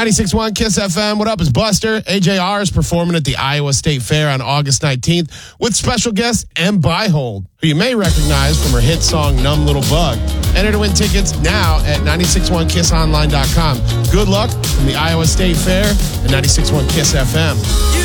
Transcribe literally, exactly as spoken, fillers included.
ninety-six point one Kiss F M. What up? It's Buster. A J R is performing at the Iowa State Fair on August nineteenth with special guest M. Byhold, who you may recognize from her hit song Numb Little Bug. Enter to win tickets now at nine six one kiss online dot com. Good luck from the Iowa State Fair and ninety-six point one Kiss F M.